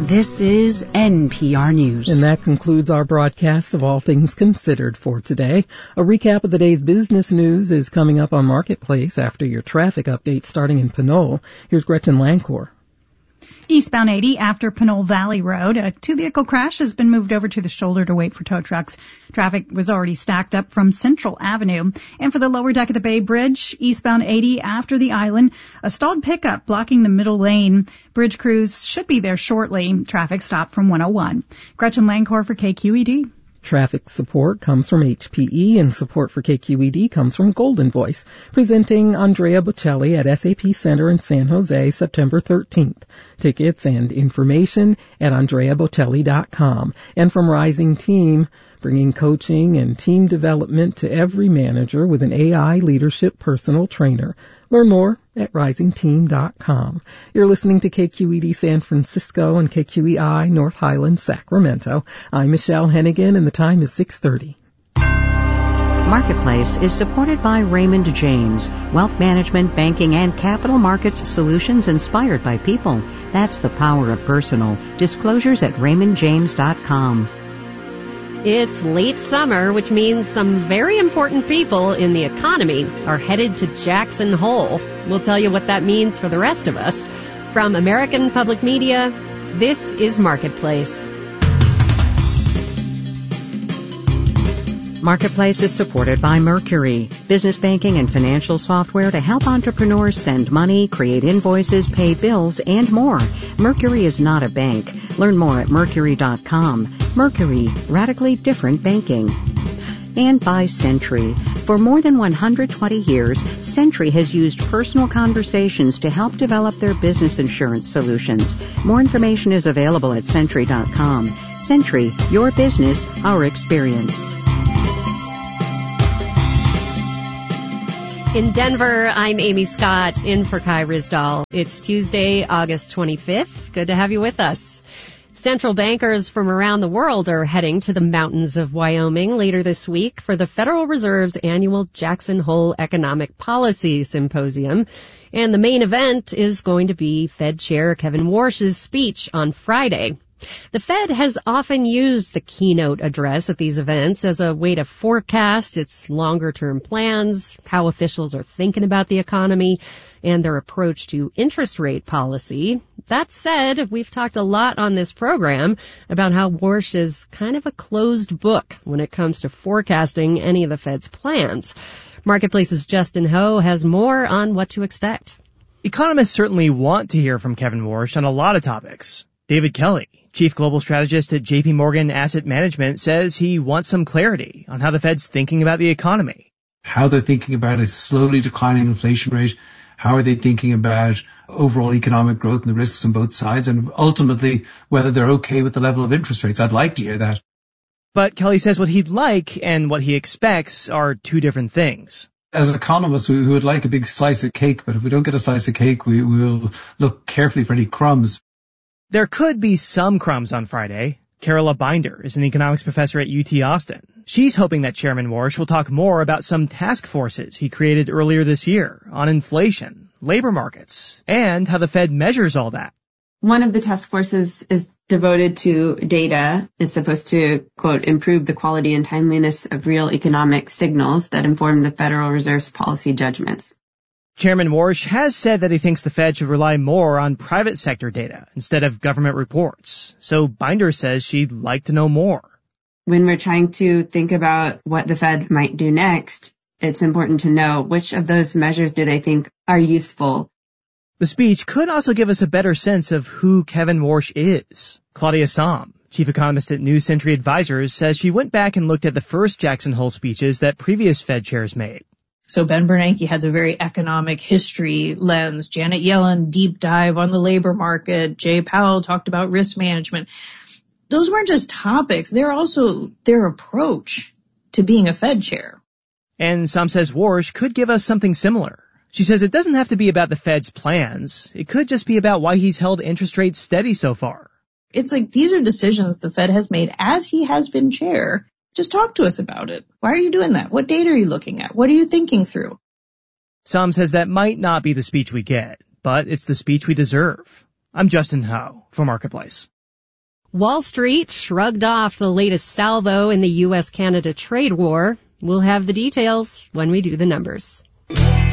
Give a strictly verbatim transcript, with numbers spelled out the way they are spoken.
This is N P R News. And that concludes our broadcast of All Things Considered for today. A recap of the day's business news is coming up on Marketplace after your traffic update starting in Pinole. Here's Gretchen Lancor. Eastbound eighty after Pinole Valley Road, a two-vehicle crash has been moved over to the shoulder to wait for tow trucks. Traffic was already stacked up from Central Avenue. And for the lower deck of the Bay Bridge, eastbound eighty after the island, a stalled pickup blocking the middle lane. Bridge crews should be there shortly. Traffic stopped from one oh one. Gretchen Lancor for K Q E D. Traffic support comes from H P E and support for K Q E D comes from Golden Voice, presenting Andrea Bocelli at S A P Center in San Jose September thirteenth. Tickets and information at andrea bocelli dot com. And from Rising Team, bringing coaching and team development to every manager with an A I leadership personal trainer. Learn more at rising team dot com. You're listening to K Q E D San Francisco and K Q E I North Highlands, Sacramento. I'm Michelle Hennigan, and the time is six thirty. Marketplace is supported by Raymond James, wealth management, banking, and capital markets solutions inspired by people. That's the power of personal. Disclosures at raymond james dot com. It's late summer, which means some very important people in the economy are headed to Jackson Hole. We'll tell you what that means for the rest of us. From American Public Media, this is Marketplace. Marketplace is supported by Mercury, business banking and financial software to help entrepreneurs send money, create invoices, pay bills, and more. Mercury is not a bank. Learn more at mercury dot com. Mercury, radically different banking. And by Sentry. For more than one hundred twenty years, Sentry has used personal conversations to help develop their business insurance solutions. More information is available at sentry dot com. Sentry, your business, our experience. In Denver, I'm Amy Scott, in for Kai Rizdal. It's Tuesday, August twenty-fifth. Good to have you with us. Central bankers from around the world are heading to the mountains of Wyoming later this week for the Federal Reserve's annual Jackson Hole Economic Policy Symposium. And the main event is going to be Fed Chair Kevin Warsh's speech on Friday. The Fed has often used the keynote address at these events as a way to forecast its longer-term plans, how officials are thinking about the economy, and their approach to interest rate policy. That said, we've talked a lot on this program about how Warsh is kind of a closed book when it comes to forecasting any of the Fed's plans. Marketplace's Justin Ho has more on what to expect. Economists certainly want to hear from Kevin Warsh on a lot of topics. David Kelly, Chief Global Strategist at J P Morgan Asset Management, says he wants some clarity on how the Fed's thinking about the economy. How they're thinking about a slowly declining inflation rate, how are they thinking about overall economic growth and the risks on both sides, and ultimately whether they're okay with the level of interest rates. I'd like to hear that. But Kelly says what he'd like and what he expects are two different things. As economists, we would like a big slice of cake, but if we don't get a slice of cake, we will look carefully for any crumbs. There could be some crumbs on Friday. Carola Binder is an economics professor at U T Austin. She's hoping that Chairman Warsh will talk more about some task forces he created earlier this year on inflation, labor markets, and how the Fed measures all that. One of the task forces is devoted to data. It's supposed to, quote, improve the quality and timeliness of real economic signals that inform the Federal Reserve's policy judgments. Chairman Warsh has said that he thinks the Fed should rely more on private sector data instead of government reports. So Binder says she'd like to know more. When we're trying to think about what the Fed might do next, it's important to know which of those measures do they think are useful. The speech could also give us a better sense of who Kevin Warsh is. Claudia Sahm, chief economist at New Century Advisors, says she went back and looked at the first Jackson Hole speeches that previous Fed chairs made. So Ben Bernanke had a very economic history lens. Janet Yellen, deep dive on the labor market. Jay Powell talked about risk management. Those weren't just topics. They're also their approach to being a Fed chair. And Sam says Warsh could give us something similar. She says it doesn't have to be about the Fed's plans. It could just be about why he's held interest rates steady so far. It's like these are decisions the Fed has made as he has been chair. Just talk to us about it. Why are you doing that? What data are you looking at? What are you thinking through? Sam says that might not be the speech we get, but it's the speech we deserve. I'm Justin Ho for Marketplace. Wall Street shrugged off the latest salvo in the U S Canada trade war. We'll have the details when we do the numbers.